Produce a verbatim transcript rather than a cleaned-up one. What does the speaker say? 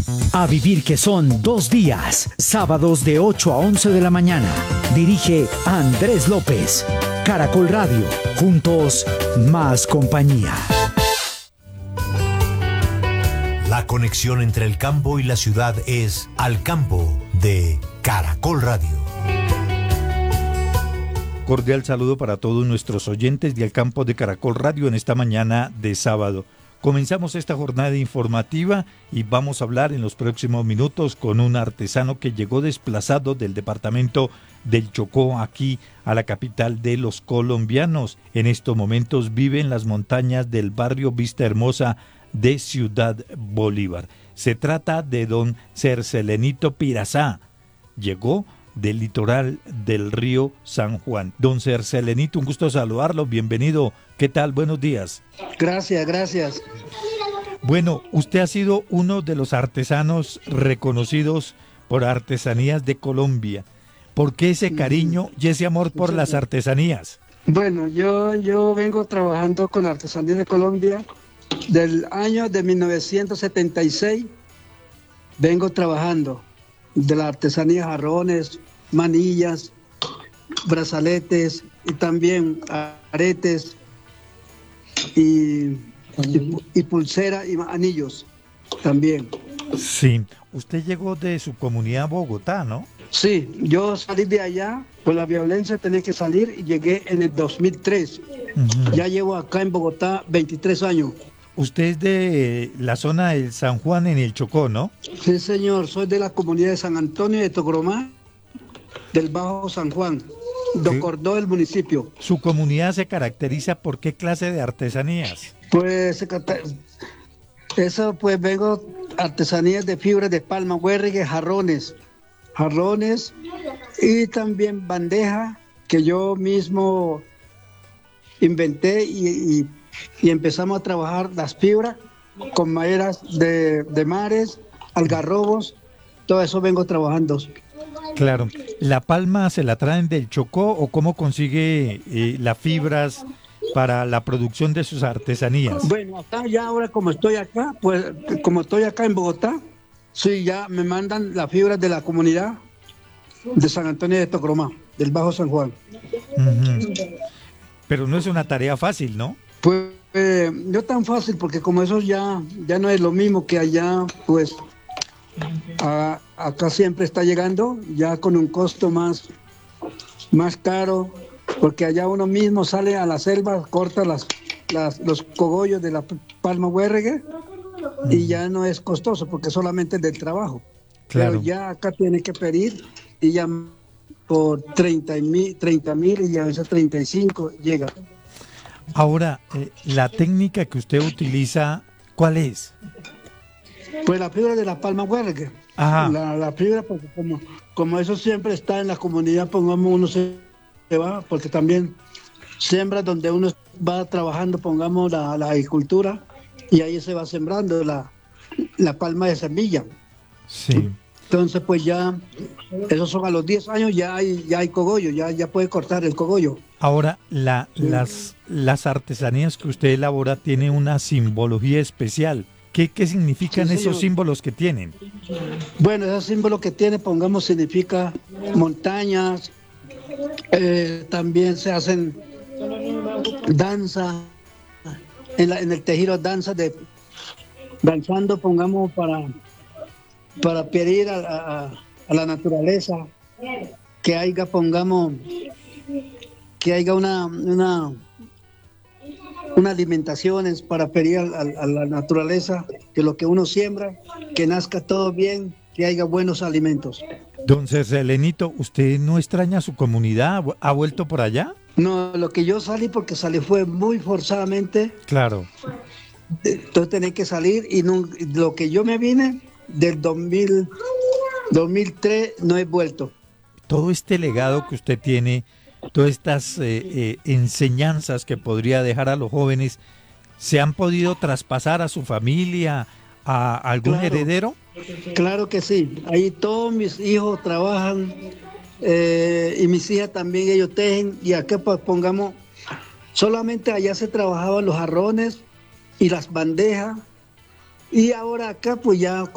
A vivir que son dos días, sábados de ocho a once de la mañana. Dirige Andrés López. Caracol Radio. Juntos, más compañía. La conexión entre el campo y la ciudad es Al Campo de Caracol Radio. Cordial saludo para todos nuestros oyentes de Al Campo de Caracol Radio en esta mañana de sábado. Comenzamos esta jornada informativa y vamos a hablar en los próximos minutos con un artesano que llegó desplazado del departamento del Chocó aquí a la capital de los colombianos. En estos momentos vive en las montañas del barrio Vista Hermosa de Ciudad Bolívar. Se trata de don Cercelenito Pirazá. Llegó del litoral del río San Juan. Don Cercelenito, un gusto saludarlo, bienvenido. ¿Qué tal? Buenos días. Gracias, gracias. Bueno, usted ha sido uno de los artesanos reconocidos por Artesanías de Colombia. ¿Por qué ese cariño y ese amor por las artesanías? Bueno, yo, yo vengo trabajando con Artesanías de Colombia del año de mil novecientos setenta y seis. Vengo trabajando de la artesanía, jarrones, manillas, brazaletes y también aretes y, y, y pulsera y anillos también. Sí, usted llegó de su comunidad Bogotá, ¿no? Sí, yo salí de allá, por la violencia tenía que salir y llegué en el dos mil tres. Uh-huh. Ya llevo acá en Bogotá veintitrés años. Usted es de la zona del San Juan en el Chocó, ¿no? Sí, señor, soy de la comunidad de San Antonio de Togromá, del Bajo San Juan, de Cordó del municipio. ¿Su comunidad se caracteriza por qué clase de artesanías? Pues, eso pues vengo artesanías de fibras de palma, huérrigue, jarrones, jarrones y también bandeja que yo mismo inventé y, y y empezamos a trabajar las fibras con maderas de, de mares, algarrobos, todo eso vengo trabajando. Claro, ¿la palma se la traen del Chocó o cómo consigue eh, las fibras para la producción de sus artesanías? Bueno, acá ya ahora como estoy acá, pues como estoy acá en Bogotá, sí, ya me mandan las fibras de la comunidad de San Antonio de Togromá, del Bajo San Juan. Uh-huh. Pero no es una tarea fácil, ¿no? Pues eh, no tan fácil, porque como eso ya, ya no es lo mismo que allá, pues a, acá siempre está llegando, ya con un costo más, más caro, porque allá uno mismo sale a la selva, corta las, las, los cogollos de la palma huérrigue y ya no es costoso, porque solamente es del trabajo. Claro. Pero ya acá tiene que pedir y ya por treinta mil y a veces treinta y cinco llega. Ahora, eh, la técnica que usted utiliza, ¿cuál es? Pues la fibra de la palma huérrigue. La, la fibra, porque como, como eso siempre está en la comunidad, pongamos uno se va, porque también siembra donde uno va trabajando, pongamos la, la agricultura, y ahí se va sembrando la, la palma de semilla. Sí. Entonces, pues ya, esos son a los diez años, ya hay, ya hay cogollo, ya, ya puede cortar el cogollo. Ahora, la, sí. las, las artesanías que usted elabora tienen una simbología especial. ¿Qué, qué significan sí, esos símbolos que tienen? Bueno, ese símbolo que tiene, pongamos, significa montañas, eh, también se hacen danza, en, la, en el tejido danza, de danzando, pongamos, para, para pedir a, a, a la naturaleza que haya, pongamos, que haya una, una, una alimentaciones para pedir a, a, a la naturaleza, que lo que uno siembra, que nazca todo bien, que haya buenos alimentos. Don Cercelenito, ¿usted no extraña a su comunidad? ¿Ha vuelto por allá? No, lo que yo salí, porque salí fue muy forzadamente. Claro. Entonces tenía que salir y no, lo que yo me vine del dos mil, dos mil tres no he vuelto. Todo este legado que usted tiene, todas estas eh, eh, enseñanzas que podría dejar a los jóvenes, ¿se han podido traspasar a su familia, a algún claro, heredero? Claro que sí. Ahí todos mis hijos trabajan eh, y mis hijas también, ellos tejen. Y acá pues pongamos, solamente allá se trabajaban los jarrones y las bandejas. Y ahora acá pues ya